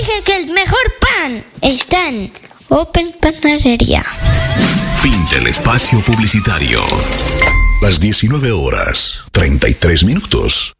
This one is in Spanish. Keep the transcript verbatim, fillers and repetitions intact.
dije que el mejor pan está en Open Panadería. Fin del espacio publicitario. Las diecinueve horas, treinta y tres minutos.